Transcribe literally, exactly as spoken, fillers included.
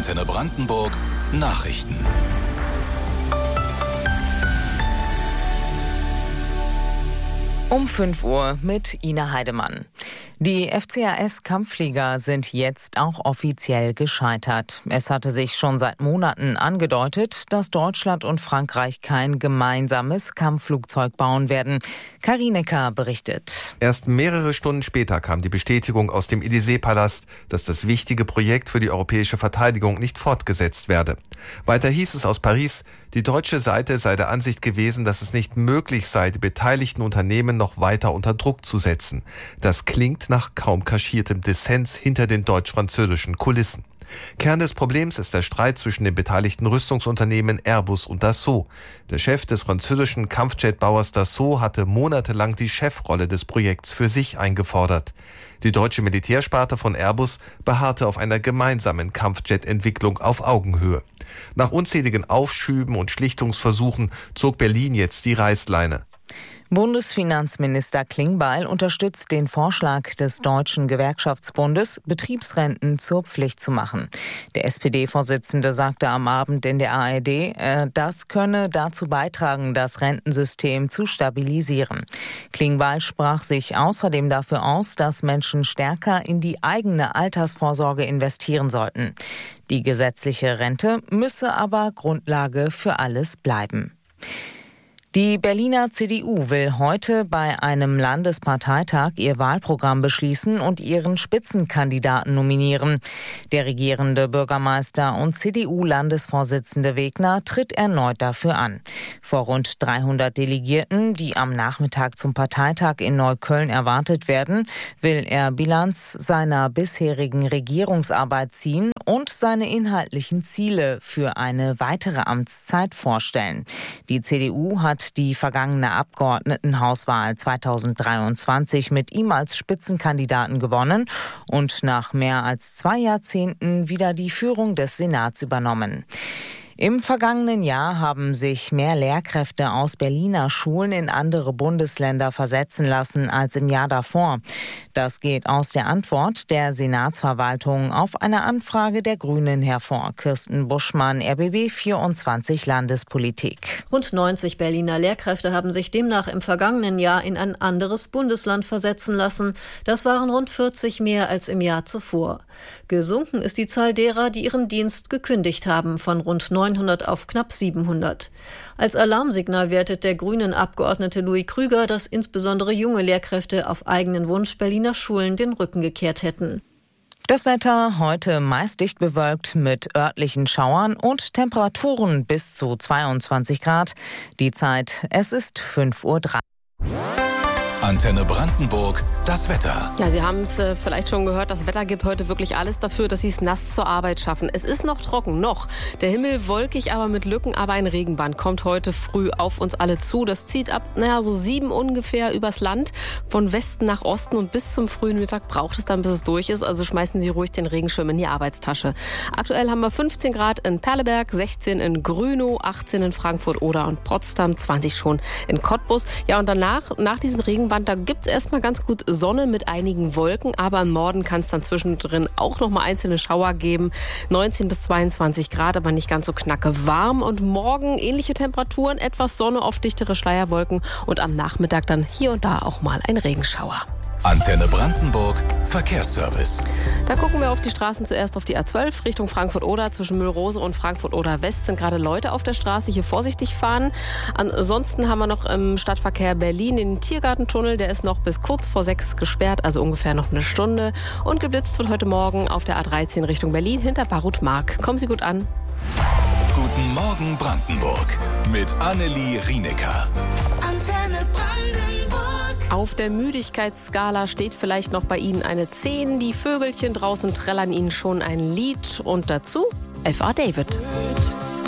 Antenne Brandenburg Nachrichten. Um fünf Uhr mit Ina Heidemann. Die F C A S-Kampfflieger sind jetzt auch offiziell gescheitert. Es hatte sich schon seit Monaten angedeutet, dass Deutschland und Frankreich kein gemeinsames Kampfflugzeug bauen werden. Karinecker berichtet. Erst mehrere Stunden später kam die Bestätigung aus dem Élysée-Palast, dass das wichtige Projekt für die europäische Verteidigung nicht fortgesetzt werde. Weiter hieß es aus Paris, die deutsche Seite sei der Ansicht gewesen, dass es nicht möglich sei, die beteiligten Unternehmen noch weiter unter Druck zu setzen. Das klingt nach kaum kaschiertem Dissens hinter den deutsch-französischen Kulissen. Kern des Problems ist der Streit zwischen den beteiligten Rüstungsunternehmen Airbus und Dassault. Der Chef des französischen Kampfjetbauers Dassault hatte monatelang die Chefrolle des Projekts für sich eingefordert. Die deutsche Militärsparte von Airbus beharrte auf einer gemeinsamen Kampfjet-Entwicklung auf Augenhöhe. Nach unzähligen Aufschüben und Schlichtungsversuchen zog Berlin jetzt die Reißleine. Bundesfinanzminister Klingbeil unterstützt den Vorschlag des Deutschen Gewerkschaftsbundes, Betriebsrenten zur Pflicht zu machen. Der S P D-Vorsitzende sagte am Abend in der A R D, äh, das könne dazu beitragen, das Rentensystem zu stabilisieren. Klingbeil sprach sich außerdem dafür aus, dass Menschen stärker in die eigene Altersvorsorge investieren sollten. Die gesetzliche Rente müsse aber Grundlage für alles bleiben. Die Berliner C D U will heute bei einem Landesparteitag ihr Wahlprogramm beschließen und ihren Spitzenkandidaten nominieren. Der regierende Bürgermeister und C D U-Landesvorsitzende Wegner tritt erneut dafür an. Vor rund dreihundert Delegierten, die am Nachmittag zum Parteitag in Neukölln erwartet werden, will er Bilanz seiner bisherigen Regierungsarbeit ziehen und seine inhaltlichen Ziele für eine weitere Amtszeit vorstellen. Die C D U hat die vergangene Abgeordnetenhauswahl zweitausenddreiundzwanzig mit ihm als Spitzenkandidaten gewonnen und nach mehr als zwei Jahrzehnten wieder die Führung des Senats übernommen. Im vergangenen Jahr haben sich mehr Lehrkräfte aus Berliner Schulen in andere Bundesländer versetzen lassen als im Jahr davor. Das geht aus der Antwort der Senatsverwaltung auf eine Anfrage der Grünen hervor. Kirsten Buschmann, R B B vierundzwanzig Landespolitik. Rund neunzig Berliner Lehrkräfte haben sich demnach im vergangenen Jahr in ein anderes Bundesland versetzen lassen. Das waren rund vierzig mehr als im Jahr zuvor. Gesunken ist die Zahl derer, die ihren Dienst gekündigt haben, von rund neunhundert auf knapp siebenhundert. Als Alarmsignal wertet der Grünen-Abgeordnete Louis Krüger, dass insbesondere junge Lehrkräfte auf eigenen Wunsch Berliner Schulen den Rücken gekehrt hätten. Das Wetter heute meist dicht bewölkt mit örtlichen Schauern und Temperaturen bis zu zweiundzwanzig Grad. Die Zeit, es ist fünf Uhr drei. Antenne Brandenburg, das Wetter. Ja, Sie haben es äh, vielleicht schon gehört, das Wetter gibt heute wirklich alles dafür, dass Sie es nass zur Arbeit schaffen. Es ist noch trocken, noch. Der Himmel wolkig, aber mit Lücken, aber ein Regenband kommt heute früh auf uns alle zu. Das zieht ab, naja, so sieben ungefähr übers Land, von Westen nach Osten und bis zum frühen Mittag braucht es dann, bis es durch ist. Also schmeißen Sie ruhig den Regenschirm in die Arbeitstasche. Aktuell haben wir fünfzehn Grad in Perleberg, sechzehn in Grünow, achtzehn in Frankfurt oder und Potsdam, zwanzig schon in Cottbus. Ja, und danach, nach diesem Regenband, da gibt es erstmal ganz gut Sonne mit einigen Wolken, aber im Norden kann es dann zwischendrin auch noch mal einzelne Schauer geben. neunzehn bis zweiundzwanzig Grad, aber nicht ganz so knacke warm. Und morgen ähnliche Temperaturen, etwas Sonne, oft dichtere Schleierwolken und am Nachmittag dann hier und da auch mal ein Regenschauer. Antenne Brandenburg Verkehrsservice. Da gucken wir auf die Straßen, zuerst auf die A zwölf Richtung Frankfurt-Oder. Zwischen Mühlrose und Frankfurt-Oder-West sind gerade Leute auf der Straße. Hier vorsichtig fahren. Ansonsten haben wir noch im Stadtverkehr Berlin den Tiergartentunnel. Der ist noch bis kurz vor sechs gesperrt, also ungefähr noch eine Stunde. Und geblitzt wird heute Morgen auf der A dreizehn Richtung Berlin hinter Barut-Mark. Kommen Sie gut an. Guten Morgen Brandenburg mit Annelie Rienecker. Antenne Brandenburg. Auf der Müdigkeitsskala steht vielleicht noch bei Ihnen eine zehn. Die Vögelchen draußen trällern Ihnen schon ein Lied. Und dazu F A David.